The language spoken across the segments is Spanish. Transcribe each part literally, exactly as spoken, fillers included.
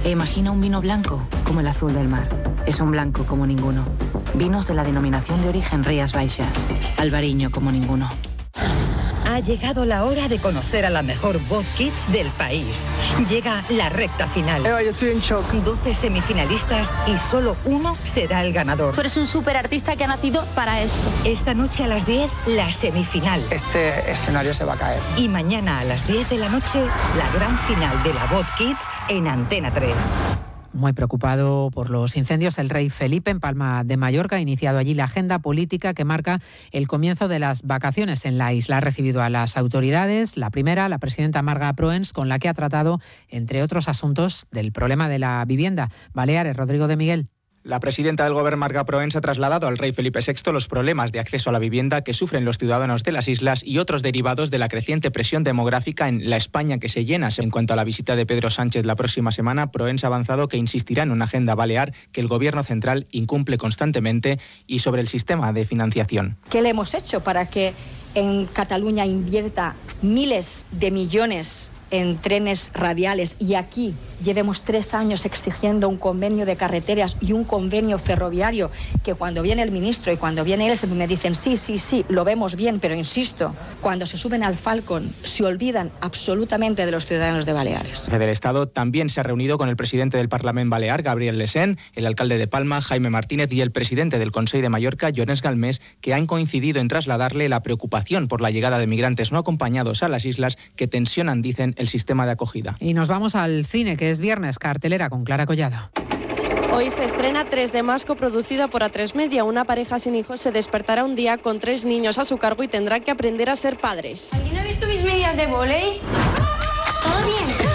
E imagina un vino blanco como el azul del mar. Es un blanco como ninguno. Vinos de la denominación de origen Rías Baixas. Albariño como ninguno. Ha llegado la hora de conocer a la mejor voz kids del país. Llega la recta final. Eva, yo estoy en shock. doce semifinalistas y solo uno será el ganador. Tú eres un superartista que ha nacido para esto. Esta noche a las diez, la semifinal. Este escenario se va a caer. Y mañana a las diez de la noche, la gran final de la voz kids en Antena tres. Muy preocupado por los incendios, el rey Felipe en Palma de Mallorca ha iniciado allí la agenda política que marca el comienzo de las vacaciones en la isla. Ha recibido a las autoridades, la primera, la presidenta Marga Proens, con la que ha tratado, entre otros asuntos, del problema de la vivienda. Baleares, Rodrigo de Miguel. La presidenta del Gobierno, Marga Proens, ha trasladado al rey Felipe sexto los problemas de acceso a la vivienda que sufren los ciudadanos de las islas y otros derivados de la creciente presión demográfica en la España que se llena. En cuanto a la visita de Pedro Sánchez la próxima semana, Proens ha avanzado que insistirá en una agenda balear que el Gobierno central incumple constantemente y sobre el sistema de financiación. ¿Qué le hemos hecho para que en Cataluña invierta miles de millones en trenes radiales y aquí llevemos tres años exigiendo un convenio de carreteras y un convenio ferroviario que cuando viene el ministro y cuando viene él me dicen sí, sí, sí, lo vemos bien, pero insisto, cuando se suben al Falcon se olvidan absolutamente de los ciudadanos de Baleares. El del Estado también se ha reunido con el presidente del Parlamento Balear, Gabriel Lesén, el alcalde de Palma, Jaime Martínez, y el presidente del Consell de Mallorca, Llorenç Galmés, que han coincidido en trasladarle la preocupación por la llegada de migrantes no acompañados a las islas que tensionan, dicen, el sistema de acogida. Y nos vamos al cine, que es viernes, cartelera con Clara Collado. Hoy se estrena Tres de Masco, producida por A tres Media. Una pareja sin hijos se despertará un día con tres niños a su cargo y tendrá que aprender a ser padres. ¿Alguien ha visto mis medias de vóley? ¿Todo bien?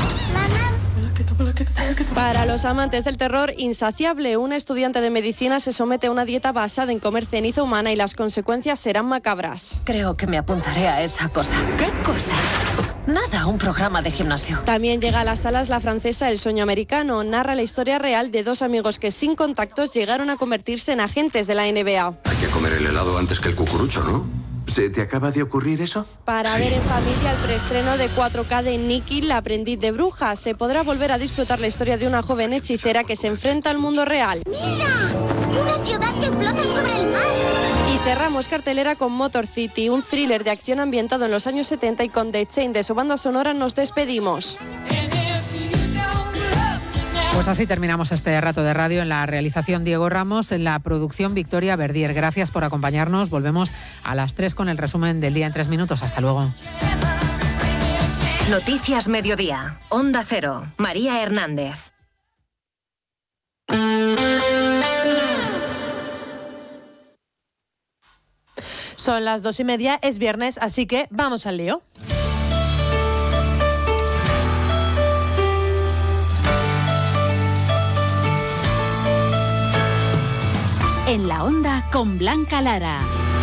Para los amantes del terror, Insaciable, una estudiante de medicina se somete a una dieta basada en comer ceniza humana y las consecuencias serán macabras. Creo que me apuntaré a esa cosa. ¿Qué cosa? Nada, un programa de gimnasio. También llega a las salas la francesa El sueño americano. Narra la historia real de dos amigos que sin contactos llegaron a convertirse en agentes de la N B A. Hay que comer el helado antes que el cucurucho, ¿no? ¿Se te acaba de ocurrir eso? Para sí. ver en familia el preestreno de cuatro K de Nikki, la aprendiz de bruja. Se podrá volver a disfrutar la historia de una joven hechicera que se enfrenta al mundo real. ¡Mira! ¡Una ciudad que flota sobre el mar! Y cerramos cartelera con Motor City, un thriller de acción ambientado en los años setenta, y con The Chain de su banda sonora nos despedimos. Pues así terminamos este rato de radio. En la realización Diego Ramos, en la producción Victoria Verdier. Gracias por acompañarnos. Volvemos a las tres con el resumen del día en tres minutos. Hasta luego. Noticias Mediodía. Onda Cero. María Hernández. Son las dos y media, es viernes, así que vamos al lío. En la Onda con Blanca Lara.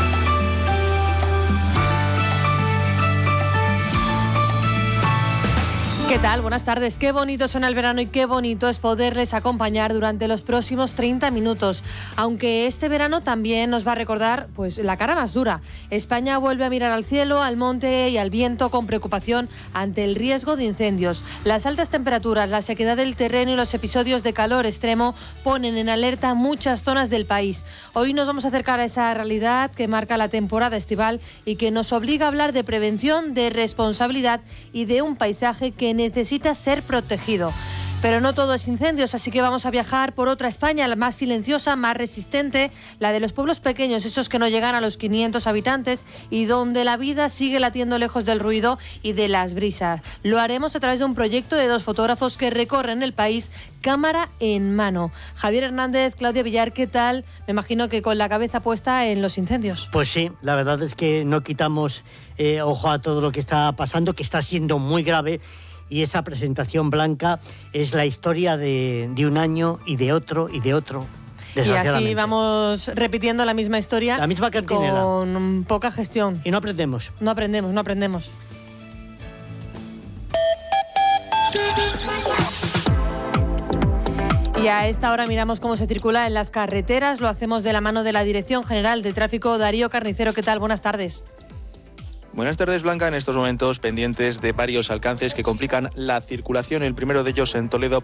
¿Qué tal? Buenas tardes. Qué bonito suena el verano y qué bonito es poderles acompañar durante los próximos treinta minutos. Aunque este verano también nos va a recordar pues la cara más dura. España vuelve a mirar al cielo, al monte y al viento con preocupación ante el riesgo de incendios. Las altas temperaturas, la sequedad del terreno y los episodios de calor extremo ponen en alerta muchas zonas del país. Hoy nos vamos a acercar a esa realidad que marca la temporada estival y que nos obliga a hablar de prevención, de responsabilidad y de un paisaje que necesita ser protegido. Pero no todo es incendios, así que vamos a viajar por otra España, la más silenciosa, más resistente, la de los pueblos pequeños, esos que no llegan a los quinientos habitantes y donde la vida sigue latiendo lejos del ruido y de las brisas. Lo haremos a través de un proyecto de dos fotógrafos que recorren el país cámara en mano. Javier Hernández, Claudia Villar, ¿qué tal? Me imagino que con la cabeza puesta en los incendios. Pues sí, la verdad es que no quitamos eh, ojo a todo lo que está pasando, que está siendo muy grave. Y esa presentación, Blanca, es la historia de, de un año y de otro y de otro. Y así vamos repitiendo la misma historia. La misma cantinela. Con poca gestión. Y no aprendemos. No aprendemos, no aprendemos. Y a esta hora miramos cómo se circula en las carreteras. Lo hacemos de la mano de la Dirección General de Tráfico, Darío Carnicero. ¿Qué tal? Buenas tardes. Buenas tardes, Blanca. En estos momentos pendientes de varios alcances que complican la circulación. El primero de ellos en Toledo